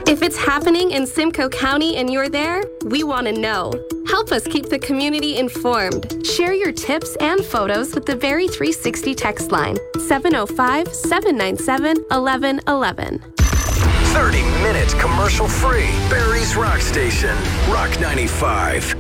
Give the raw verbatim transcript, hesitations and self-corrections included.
If it's happening in Simcoe County and you're there, we want to know. Help us keep the community informed. Share your tips and photos with the Barrie three sixty text line, seven oh five, seven nine seven, one one one one. thirty minutes commercial free. Barrie's Rock Station, Rock ninety-five.